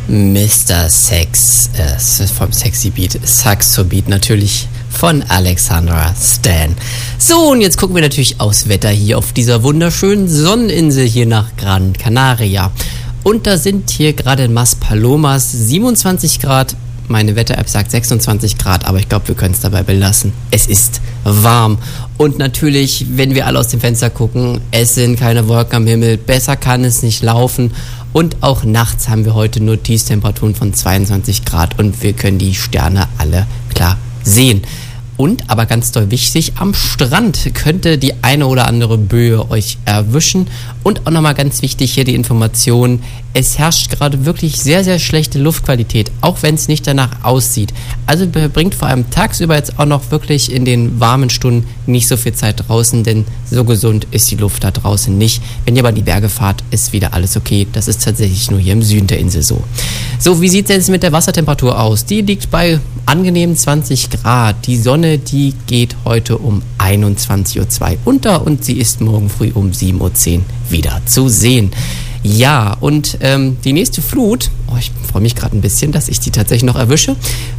Mr. Sex vom Sexy Beat, Saxo Beat natürlich von Alexandra Stan. So, und jetzt gucken wir natürlich aufs Wetter hier auf dieser wunderschönen Sonneninsel hier nach Gran Canaria. Und da sind hier gerade in Maspalomas 27 Grad. Meine Wetter-App sagt 26 Grad, aber ich glaube, wir können es dabei belassen. Es ist warm. Und natürlich, wenn wir alle aus dem Fenster gucken, es sind keine Wolken am Himmel. Besser kann es nicht laufen. Und auch nachts haben wir heute nur Tiefstemperaturen von 22 Grad und wir können die Sterne alle klar sehen. Und, aber ganz doll wichtig, am Strand könnte die eine oder andere Böe euch erwischen. Und auch nochmal ganz wichtig hier die Information, es herrscht gerade wirklich sehr, sehr schlechte Luftqualität, auch wenn es nicht danach aussieht. Also verbringt vor allem tagsüber jetzt auch noch wirklich in den warmen Stunden nicht so viel Zeit draußen, denn so gesund ist die Luft da draußen nicht. Wenn ihr aber in die Berge fahrt, ist wieder alles okay. Das ist tatsächlich nur hier im Süden der Insel so. So, wie sieht es jetzt mit der Wassertemperatur aus? Die liegt bei angenehmen 20 Grad. Die Sonne, die geht heute um 21.02 Uhr unter und sie ist morgen früh um 7.10 Uhr wieder zu sehen. Ja, und die nächste Flut, ich freue mich gerade ein bisschen, dass ich die tatsächlich noch erwische.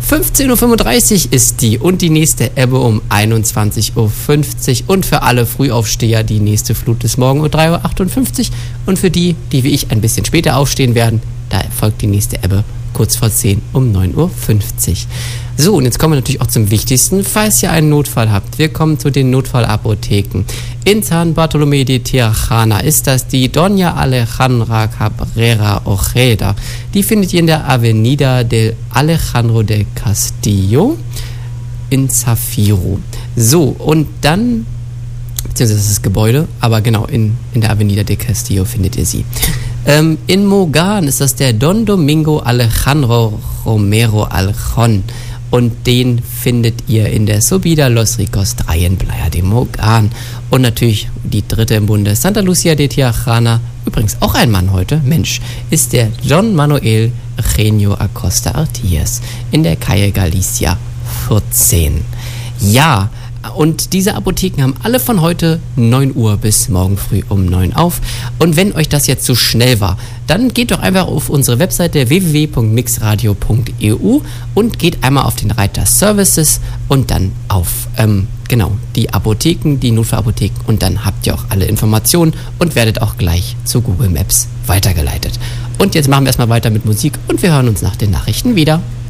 15.35 Uhr ist die und die nächste Ebbe um 21.50 Uhr. Und für alle Frühaufsteher die nächste Flut ist morgen um 3.58 Uhr. Und für die, die wie ich ein bisschen später aufstehen werden, da folgt die nächste Ebbe kurz vor 10 um 9.50 Uhr. So, und jetzt kommen wir natürlich auch zum Wichtigsten, falls ihr einen Notfall habt. Wir kommen zu den Notfallapotheken. In San Bartolomé de Tirajana ist das die Doña Alejandra Cabrera Ojeda. Die findet ihr in der Avenida del Alejandro del Castillo in Zafiro. So, und dann, beziehungsweise das ist das Gebäude, aber genau, in der Avenida del Castillo findet ihr sie. In Mogan ist das der Don Domingo Alejandro Romero Aljon. Und den findet ihr in der Subida Los Ricos 3 in Playa de Mogan. Und natürlich die dritte im Bunde, Santa Lucia de Tirajana, übrigens auch ein Mann heute, Mensch, ist der John Manuel Eugenio Acosta Artigas in der Calle Galicia 14. Ja, und diese Apotheken haben alle von heute 9 Uhr bis morgen früh um 9 auf. Und wenn euch das jetzt zu schnell war, dann geht doch einfach auf unsere Webseite www.mixradio.eu und geht einmal auf den Reiter Services und dann auf die Apotheken, die Notfallapotheken, und dann habt ihr auch alle Informationen und werdet auch gleich zu Google Maps weitergeleitet. Und jetzt machen wir erstmal weiter mit Musik und wir hören uns nach den Nachrichten wieder.